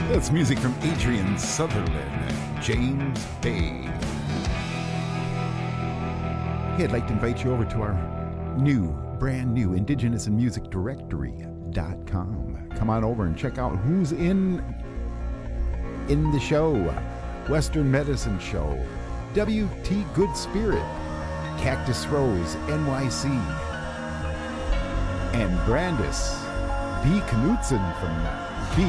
That's music from Adrian Sutherland, James Bay. Hey, I'd like to invite you over to our brand new Indigenous in Music Directory.com. Come on over and check out who's in the show. Western Medicine Show, W.T. Good Spirit, Cactus Rose, NYC, and Brandis B. Knudsen from